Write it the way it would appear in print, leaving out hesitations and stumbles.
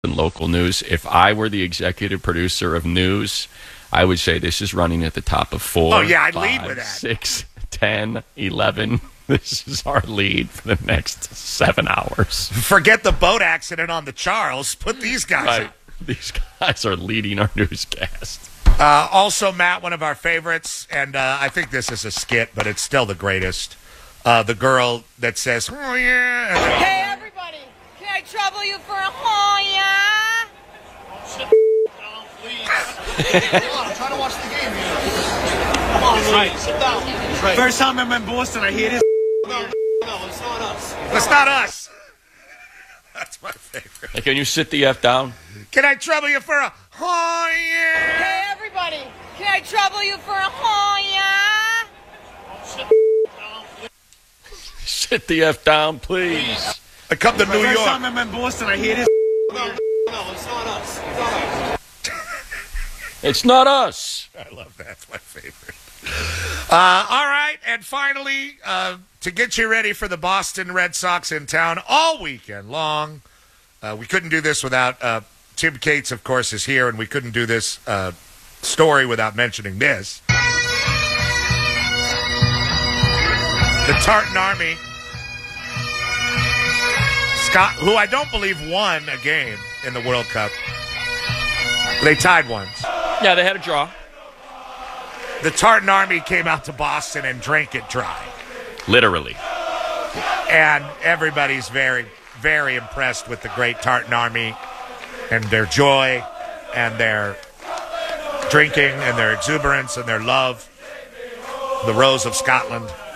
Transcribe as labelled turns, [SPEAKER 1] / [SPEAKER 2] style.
[SPEAKER 1] in local news. If I were the executive producer of news, I would say this is running at the top of 4.
[SPEAKER 2] Oh, yeah, I'd
[SPEAKER 1] 5,
[SPEAKER 2] lead with that.
[SPEAKER 1] 6, 10, 11. This is our lead for the next 7 hours.
[SPEAKER 2] Forget the boat accident on the Charles. Put these guys
[SPEAKER 1] Right.
[SPEAKER 2] on.
[SPEAKER 1] These guys are leading our newscast.
[SPEAKER 2] Also, Matt, one of our favorites, and I think this is a skit, but it's still the greatest. The girl that says, "Oh, yeah."
[SPEAKER 3] Hey, everybody, can I trouble you for a yeah?
[SPEAKER 4] Sit down, please. Come on, I'm trying to watch the game here. Come on, right. Sit down. Right.
[SPEAKER 5] First time I'm in Boston, I hear this.
[SPEAKER 4] No, it's not us.
[SPEAKER 2] It's not us. That's my favorite.
[SPEAKER 1] Hey, can you sit the F down?
[SPEAKER 2] Can I trouble you for a yeah?
[SPEAKER 3] Hey, everybody, can I trouble you for a yeah?
[SPEAKER 4] Sit down, please.
[SPEAKER 1] Sit the F down, please.
[SPEAKER 2] I come to New
[SPEAKER 5] First
[SPEAKER 2] York.
[SPEAKER 5] time I'm in Boston, I hear this.
[SPEAKER 4] No, it's not us. It's not us.
[SPEAKER 1] It's not us.
[SPEAKER 2] I love that. It's my favorite. All right, and finally, to get you ready for the Boston Red Sox in town all weekend long, we couldn't do this without Tim Cates, of course, is here, and we couldn't do this story without mentioning this. The Tartan Army, Scott, who I don't believe won a game in the World Cup. They tied once.
[SPEAKER 1] Yeah, they had a draw.
[SPEAKER 2] The Tartan Army came out to Boston and drank it dry.
[SPEAKER 1] Literally.
[SPEAKER 2] And everybody's very, very impressed with the great Tartan Army and their joy and their drinking and their exuberance and their love. The Rose of Scotland.